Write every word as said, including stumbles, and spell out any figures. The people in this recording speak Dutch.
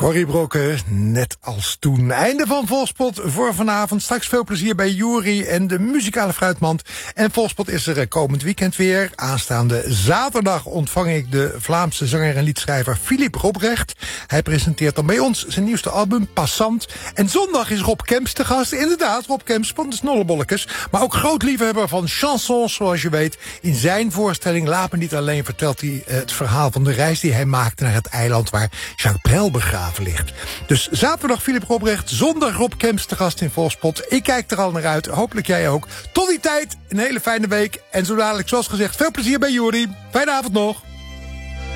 Corrie Brokken, net als toen. Einde van Volkspot voor vanavond. Straks veel plezier bij Juri en de muzikale fruitmand. En Volkspot is er komend weekend weer. Aanstaande zaterdag ontvang ik de Vlaamse zanger en liedschrijver Philippe Robrecht. Hij presenteert dan bij ons zijn nieuwste album, Passant. En zondag is Rob Kemps te gast. Inderdaad, Rob Kemps van de Snollebollekes. Maar ook groot liefhebber van chansons, zoals je weet. In zijn voorstelling Laat me niet alleen vertelt hij het verhaal van de reis die hij maakte naar het eiland waar Jacques Brel begraven ligt. Dus zaterdag Philippe Robrecht, zondag Rob Kemps te gast in Volkspot. Ik kijk er al naar uit, hopelijk jij ook. Tot die tijd, een hele fijne week. En zo dadelijk, zoals gezegd, veel plezier bij Juri. Fijne avond nog.